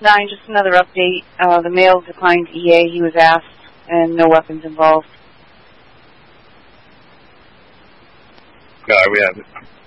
9, just another update. The male declined EA, he was asked, and no weapons involved. We have it.